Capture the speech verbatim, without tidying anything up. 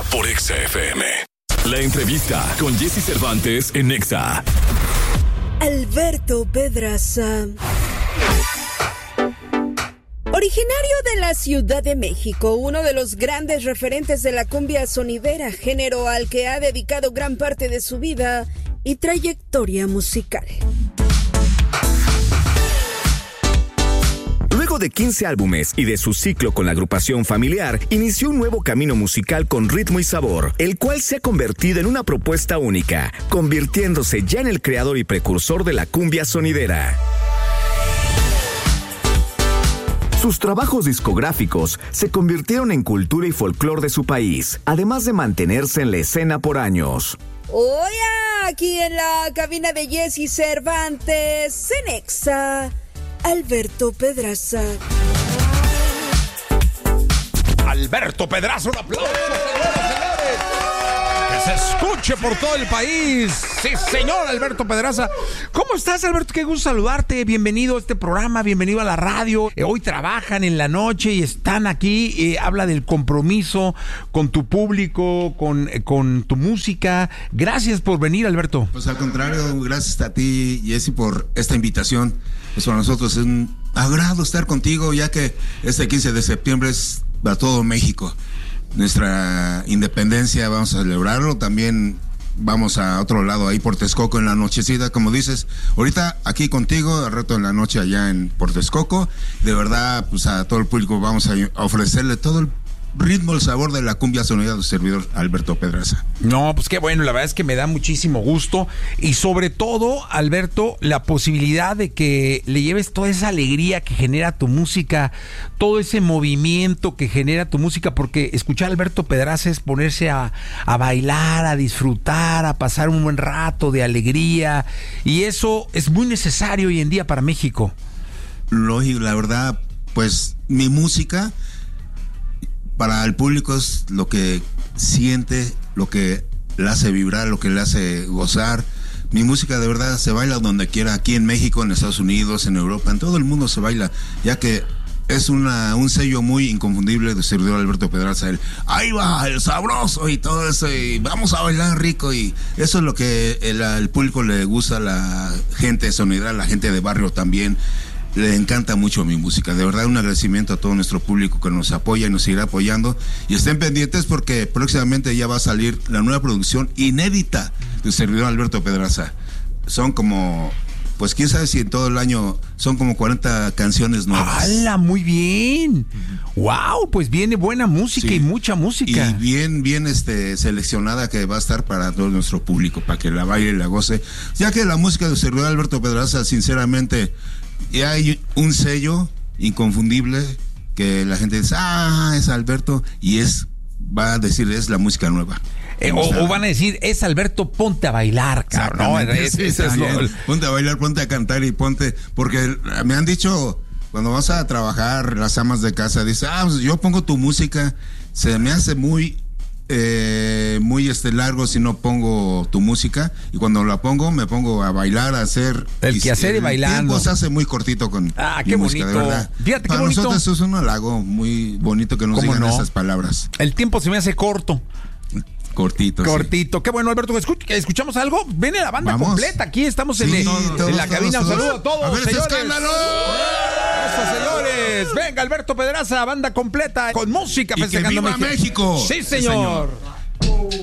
por Exa F M. La entrevista con Jesse Cervantes en Exa. Alberto Pedraza. Originario de la Ciudad de México, uno de los grandes referentes de la cumbia sonidera, género al que ha dedicado gran parte de su vida y trayectoria musical. Luego de quince álbumes y de su ciclo con la agrupación familiar, inició un nuevo camino musical con ritmo y sabor, el cual se ha convertido en una propuesta única, convirtiéndose ya en el creador y precursor de la cumbia sonidera. Sus trabajos discográficos se convirtieron en cultura y folclore de su país, además de mantenerse en la escena por años. Hoy aquí en la cabina de Jesse Cervantes, en Exa, Alberto Pedraza. Alberto Pedraza, un aplauso, señoras y señores. Que se escuche por todo el país. Sí, señor Alberto Pedraza. ¿Cómo estás, Alberto? Qué gusto saludarte. Bienvenido a este programa, bienvenido a la radio. Eh, hoy trabajan en la noche y están aquí. Eh, habla del compromiso con tu público, con, eh, con tu música. Gracias por venir, Alberto. Pues al contrario, gracias a ti, Jesse, por esta invitación. Pues para nosotros es un agrado estar contigo, ya que este quince de septiembre es para todo México. Nuestra independencia, vamos a celebrarlo. También vamos a otro lado, ahí por Texcoco en la nochecita, como dices. Ahorita aquí contigo, al rato en la noche allá en por Texcoco. De verdad, pues a todo el público vamos a ofrecerle todo el ritmo, el sabor de la cumbia sonidera de su servidor Alberto Pedraza. No, pues qué bueno, la verdad es que me da muchísimo gusto y sobre todo, Alberto, la posibilidad de que le lleves toda esa alegría que genera tu música, todo ese movimiento que genera tu música, porque escuchar a Alberto Pedraza es ponerse a, a bailar, a disfrutar, a pasar un buen rato de alegría, y eso es muy necesario hoy en día para México. Lógico, la verdad, pues mi música para el público es lo que siente, lo que le hace vibrar, lo que le hace gozar. Mi música de verdad se baila donde quiera, aquí en México, en Estados Unidos, en Europa, en todo el mundo se baila, ya que es una un sello muy inconfundible de servidor Alberto Pedraza. El ahí va, el sabroso y todo eso, y vamos a bailar rico, y eso es lo que el, el público le gusta, a la gente sonidera, la gente de barrio también. Le encanta mucho mi música, de verdad un agradecimiento a todo nuestro público que nos apoya y nos seguirá apoyando, y estén pendientes porque próximamente ya va a salir la nueva producción inédita del servidor Alberto Pedraza. Son como, pues quién sabe si en todo el año son como cuarenta canciones nuevas. ¡Hala! Muy bien. ¡Wow! Pues viene buena música, sí, y mucha música. Y bien, bien este, seleccionada, que va a estar para todo nuestro público, para que la baile y la goce, ya que la música del servidor Alberto Pedraza, sinceramente, y hay un sello inconfundible que la gente dice, ah, es Alberto, y es, va a decir, es la música nueva. Eh, o, o van a decir, es Alberto, ponte a bailar, cabrón. ¿No? Es, sí, es, es lo... Ponte a bailar, ponte a cantar y ponte, porque me han dicho, cuando vas a trabajar, las amas de casa, dicen, ah, pues yo pongo tu música, se me hace muy... Eh, muy este largo si no pongo tu música, y cuando la pongo me pongo a bailar, a hacer el quehacer y bailando. El tiempo se hace muy cortito con ah, qué música, bonito. de verdad. Fíjate, para qué bonito. nosotros es un halago muy bonito que nos digan no? esas palabras. El tiempo se me hace corto. Cortito. Cortito. Sí. Qué bueno, Alberto. ¿Escuch- ¿Escuchamos algo? Viene la banda ¿Vamos? completa. Aquí estamos sí, en, el, todos, en la todos, cabina. Todos. Un saludo a todos. A ver, señores. ¡Escándalo! Eso, señores. Venga, Alberto Pedraza, banda completa con música y festejando que viva México. México. Sí, señor. Sí, señor.